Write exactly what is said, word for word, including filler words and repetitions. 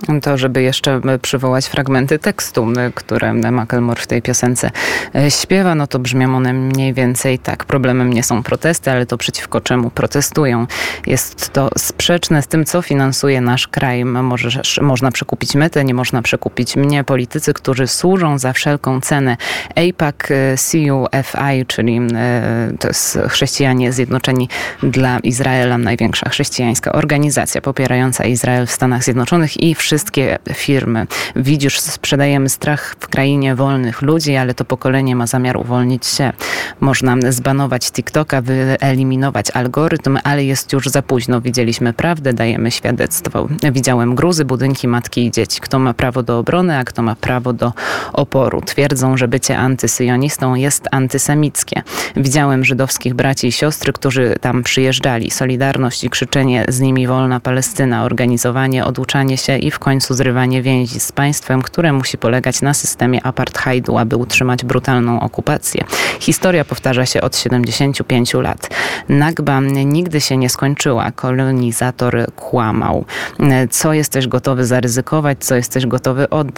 To, żeby jeszcze przywołać fragmenty tekstu, które Macklemore w tej piosence śpiewa, no to brzmią one mniej więcej tak. Problemem nie są protesty, ale to przeciwko czemu protestują. Jest to sprzeczne z tym, co finansuje nasz kraj. Możesz, można przekupić metę, nie można przekupić mnie. Politycy, którzy służą za wszelką cenę. A I P A C, C U F I, czyli to jest chrześcijanie zjednoczeni dla Izraela, największa chrześcijańska organizacja popierająca Izrael w Stanach Zjednoczonych i wszystkie firmy. Widzisz, sprzedajemy strach w krainie wolnych ludzi, ale to pokolenie ma zamiar uwolnić się. Można zbanować TikToka, wyeliminować algorytm, ale jest już za późno. Widzieliśmy prawdę, dajemy świadectwo. Widziałem gruzy, budynki, matki i dzieci. Kto ma prawo do obrony, a kto ma prawo do oporu. Twierdzą, że bycie antysyjonistą jest antysemickie. Widziałem żydowskich braci i siostry, którzy tam przyjeżdżali. Solidarność i krzyczenie z nimi wolna Palestyna, organizowanie, oduczanie się i w końcu zrywanie więzi z państwem, które musi polegać na systemie apartheidu, aby utrzymać brutalną okupację. Historia powtarza się od siedemdziesięciu pięciu lat. Nakba nigdy się nie skończyła. Kolonizator kłamał. Co jesteś gotowy zaryzykować, co jesteś gotowy oddać?